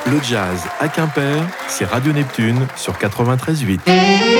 Le jazz à Quimper, c'est Radio Neptune sur 93.8.